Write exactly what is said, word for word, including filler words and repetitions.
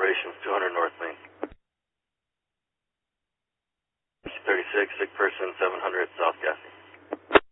operations, two hundred North Main. thirty-six, sick person, seven hundred South Gassy.